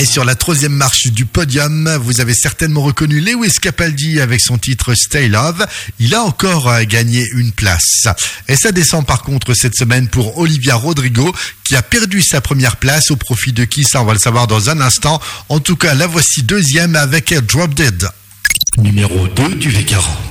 Et sur la troisième marche du podium, vous avez certainement reconnu Lewis Capaldi avec son titre Stay Love. Il a encore gagné une place. Et ça descend par contre cette semaine pour Olivia Rodrigo qui a perdu sa première place au profit de qui, ça on va le savoir dans un instant. En tout cas, la voici deuxième avec Drop Dead. Numéro 2 du V40.